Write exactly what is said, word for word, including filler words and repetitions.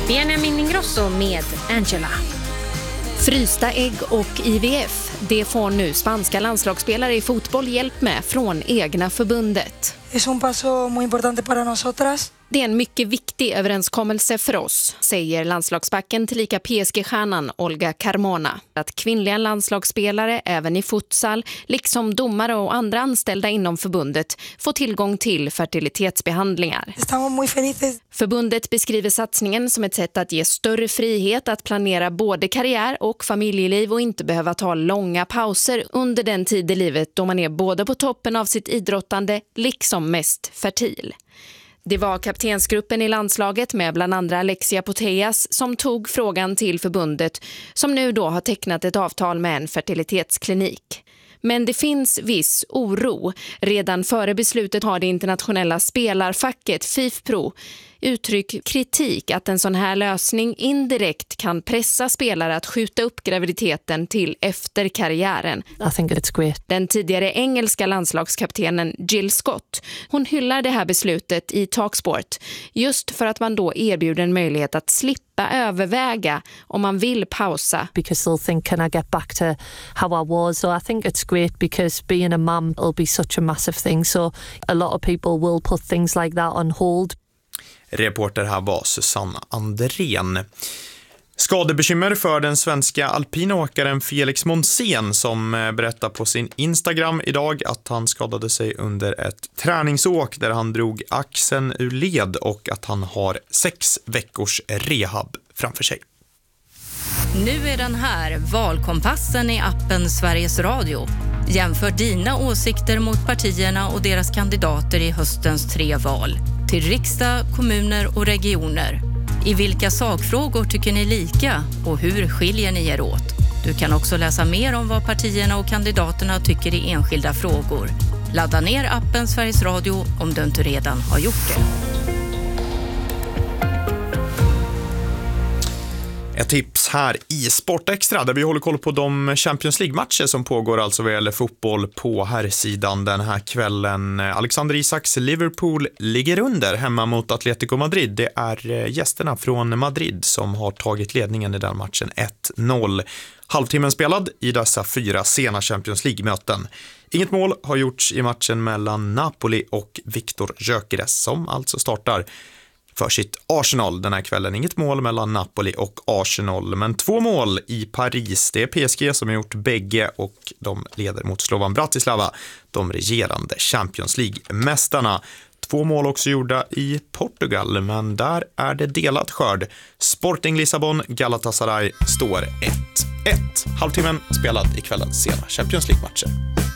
Benjamin Ingrosso med Angela. Frysta ägg och I V F, det får nu spanska landslagsspelare i fotboll hjälp med från egna förbundet. Es un paso muy importante para nosotras. Det är en mycket viktig överenskommelse för oss, säger landslagsbacken tillika P S G-stjärnan Olga Carmona. Att kvinnliga landslagsspelare, även i futsal, liksom domare och andra anställda inom förbundet, får tillgång till fertilitetsbehandlingar. Estamos muy felices. Förbundet beskriver satsningen som ett sätt att ge större frihet att planera både karriär och familjeliv och inte behöva ta långa pauser under den tid i livet då man är både på toppen av sitt idrottande liksom mest fertil. Det var kaptensgruppen i landslaget med bland andra Alexia Putellas som tog frågan till förbundet som nu då har tecknat ett avtal med en fertilitetsklinik. Men det finns viss oro. Redan före beslutet har det internationella spelarfacket FIFPro uttryckt kritik att en sån här lösning indirekt kan pressa spelare att skjuta upp graviditeten till efter karriären. I think it's great. Den tidigare engelska landslagskaptenen Jill Scott, hon hyllar det här beslutet i Talksport just för att man då erbjuder en möjlighet att slippa överväga om man vill pausa. Because they'll think, can I get back to how I was? So I think it's great because being a mum will be such a massive thing. So a lot of people will put things like that on hold. Reporter här var Susanna Andrén. Skadebekymmer för den svenska alpinåkaren Felix Monsen som berättar på sin Instagram idag att han skadade sig under ett träningsåk där han drog axeln ur led och att han har sex veckors rehab framför sig. Nu är den här, valkompassen i appen Sveriges Radio. Jämför dina åsikter mot partierna och deras kandidater i höstens tre val. Till riksdag, kommuner och regioner. I vilka sakfrågor tycker ni lika och hur skiljer ni er åt? Du kan också läsa mer om vad partierna och kandidaterna tycker i enskilda frågor. Ladda ner appen Sveriges Radio om du inte redan har gjort det. Ett tips här i Sportextra där vi håller koll på de Champions League-matcher som pågår alltså vad gäller fotboll på här sidan den här kvällen. Alexander Isaks Liverpool ligger under hemma mot Atletico Madrid. Det är gästerna från Madrid som har tagit ledningen i den matchen ett noll. Halvtimmen spelad i dessa fyra sena Champions League-möten. Inget mål har gjorts i matchen mellan Napoli och Viktor Gyökeres som alltså startar för sitt Arsenal den här kvällen. Inget mål mellan Napoli och Arsenal, men två mål i Paris. Det är P S G som har gjort bägge och de leder mot Slovan Bratislava, de regerande Champions League-mästarna. Två mål också gjorda i Portugal, men där är det delat skörd. Sporting Lissabon, Galatasaray står ett ett. Halvtimmen spelad i kvällens sena Champions League-matcher.